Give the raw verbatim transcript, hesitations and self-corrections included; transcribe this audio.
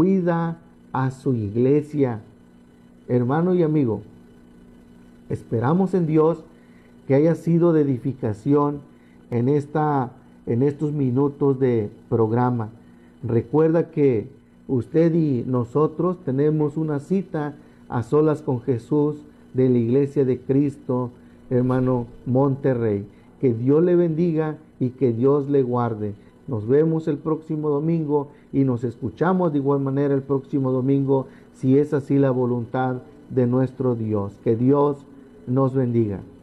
cuida a su iglesia. Hermano y amigo, esperamos en Dios que haya sido de edificación en, esta, en estos minutos de programa. Recuerda que usted y nosotros tenemos una cita a solas con Jesús de la Iglesia de Cristo, hermano Monterrey. Que Dios le bendiga y que Dios le guarde. Nos vemos el próximo domingo y nos escuchamos de igual manera el próximo domingo, si es así la voluntad de nuestro Dios. Que Dios nos bendiga.